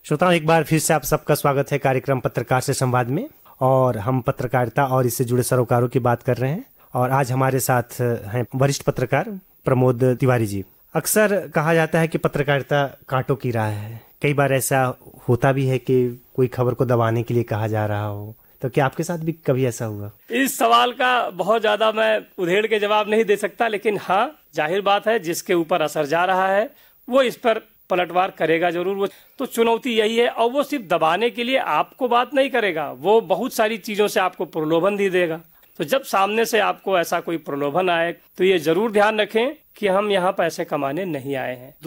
श्रोताओं, एक बार फिर से आप सबका स्वागत है कार्यक्रम पत्रकार से संवाद में। और हम पत्रकारिता और इससे जुड़े सरोकारों की बात कर रहे हैं। और आज हमारे साथ हैं वरिष्ठ पत्रकार प्रमोद तिवारी जी। अक्सर कहा जाता है कि पत्रकारिता कांटों की राह है। कई बार ऐसा होता भी है कि कोई खबर को दबाने के लिए कहा जा रहा हो, तो क्या आपके साथ भी कभी ऐसा हुआ? इस सवाल का बहुत ज्यादा मैं उधेड़ के जवाब नहीं दे सकता, लेकिन हाँ, जाहिर बात है जिसके ऊपर असर जा रहा है वो इस पर पलटवार करेगा जरूर। वो तो चुनौती यही है, और वो सिर्फ दबाने के लिए आपको बात नहीं करेगा, वो बहुत सारी चीजों से आपको प्रलोभन भी देगा। तो जब सामने से आपको ऐसा कोई प्रलोभन आए तो ये जरूर ध्यान रखें कि हम यहाँ पैसे कमाने नहीं आए हैं।